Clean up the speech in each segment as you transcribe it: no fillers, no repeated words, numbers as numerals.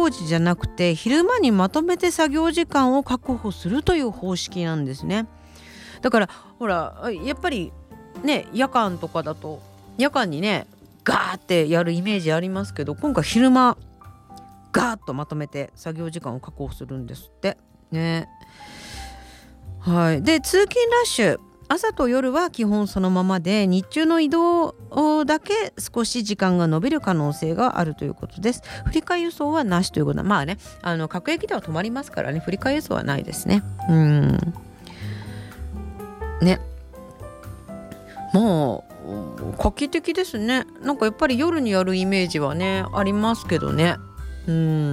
業時じゃなくて昼間にまとめて作業時間を確保するという方式なんですね。だからほらやっぱりね、夜間とかだと夜間にねガーってやるイメージありますけど、今回昼間ガーッとまとめて作業時間を確保するんですってね。はい。で通勤ラッシュ、朝と夜は基本そのままで、日中の移動だけ少し時間が延びる可能性があるということです。振り替え輸送はなしということは、まあね、各駅では止まりますからね、振り替え輸送はないですね。ね、もう画期的ですね。なんかやっぱり夜にやるイメージはねありますけどね。明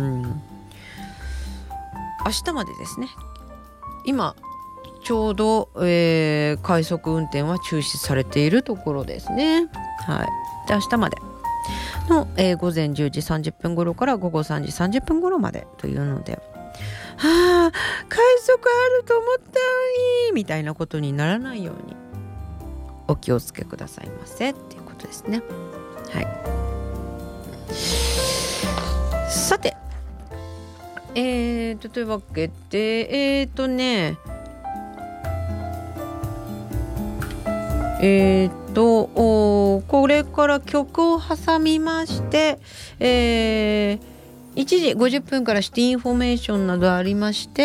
日までですね。今ちょうど、快速運転は中止されているところですね。はい。で明日までの、午前10時30分頃から午後3時30分頃までというので、快速あると思ったのにみたいなことにならないようにお気をつけくださいませっていうことですね。はい。さて、というわけでこれから曲を挟みまして、1時50分からシティインフォメーションなどありまして、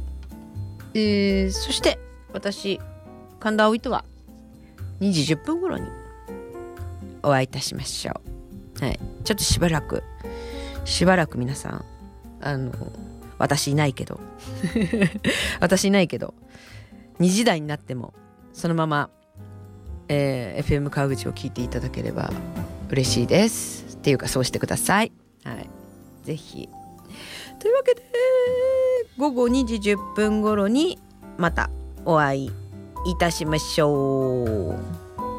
そして私神田葵とは2時10分頃にお会いいたしましょう。はい。ちょっとしばらく皆さん私いないけど2時台になってもそのままFM 川口を聞いていただければ嬉しいですっていうか、そうしてください。はい。ぜひ。というわけで午後2時10分頃にまたお会いいたしましょう。